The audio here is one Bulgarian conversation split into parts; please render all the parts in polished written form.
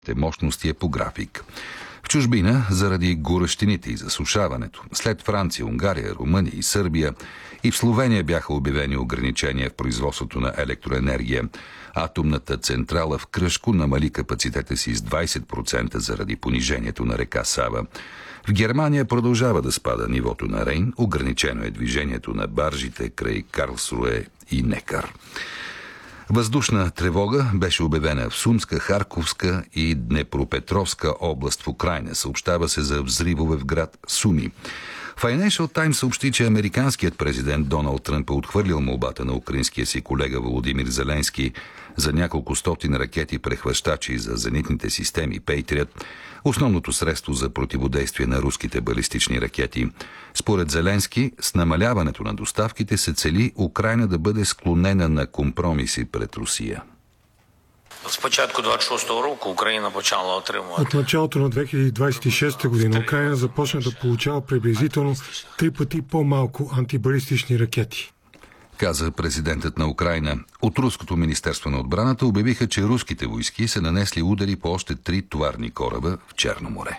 мощности е по график. В чужбина, заради горещините и засушаването, след Франция, Унгария, Румъния и Сърбия, и в Словения бяха обявени ограничения в производството на електроенергия. Атомната централа в Кръшко намали капацитета си с 20% заради понижението на река Сава. В Германия продължава да спада нивото на Рейн, ограничено е движението на баржите край Карлсруе и Некар. Въздушна тревога беше обявена в Сумска, Харковска и Днепропетровска област в Украйна. Съобщава се за взривове в град Суми. Financial Times съобщи, че американският президент Доналд Тръмп е отхвърлил молбата на украинския си колега Володимир Зеленски за няколко стотин ракети прехващачи за зенитните системи Patriot, основното средство за противодействие на руските балистични ракети. Според Зеленски, с намаляването на доставките се цели Украйна да бъде склонена на компромиси пред Русия. От началото на 2026 година Украйна започна да получава приблизително 3 пъти по-малко антибалистични ракети, каза президентът на Украйна. От Руското министерство на отбраната обявиха, че руските войски са нанесли удари по още 3 товарни кораба в Черно море.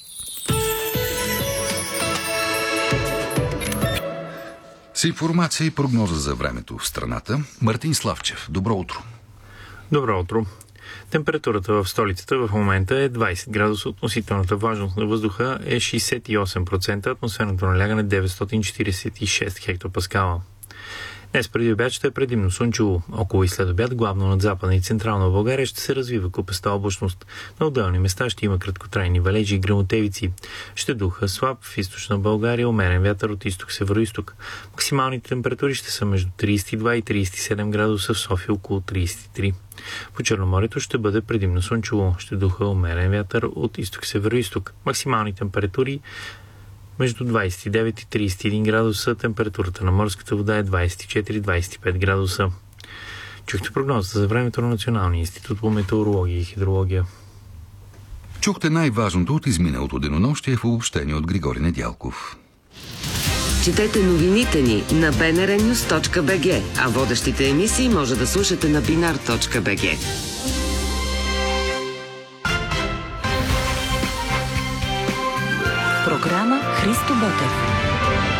С информация и прогноза за времето в страната, Мартин Славчев. Добро утро! Добро утро! Температурата в столицата в момента е 20 градуса, относителната влажност на въздуха е 68%, атмосферното налягане 946 хектопаскала. Днес преди обяд ще е предимно слънчево. Около и след обяд, главно над Западна и Централна България, ще се развива купеста облачност. На отделни места ще има краткотрайни валежи и гръмотевици. Ще духа слаб в източна България, умерен вятър от изток-североизток. Максималните температури ще са между 32 и 37 градуса, в София около 33. По Черноморието ще бъде предимно слънчево. Ще духа умерен вятър от изток-североизток. Максимални температури между 29 и 31 градуса, температурата на морската вода е 24-25 градуса. Чухте прогнозата за времето на Националния институт по метеорология и хидрология. Чухте най-важното от изминалото денонощие в обобщение от Григорий Недялков. Четете новините ни на bnrnews.bg, а водещите емисии може да слушате на binar.bg. Програма Христо Ботев.